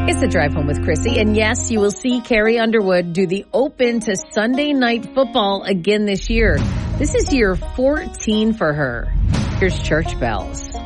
It's the Drive Home with Chrissy. And yes, you will see Carrie Underwood do the Open to Sunday Night Football again this year. This is year 14 for her. Here's Church Bells.